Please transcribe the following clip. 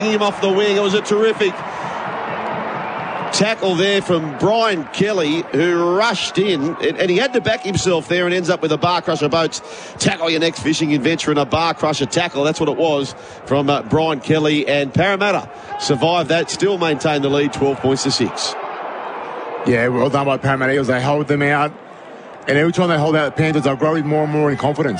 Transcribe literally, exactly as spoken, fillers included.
him off the wing. It was a terrific tackle there from Brian Kelly, who rushed in, and he had to back himself there and ends up with a Bar Crusher Boats tackle your next fishing adventure and a Bar Crusher tackle. That's what it was from uh, Brian Kelly, and Parramatta survived that, still maintained the lead, twelve points to six. Yeah, well done by Parramatta Eagles. They hold them out, and every time they hold out the Panthers, they'll grow more and more in confidence.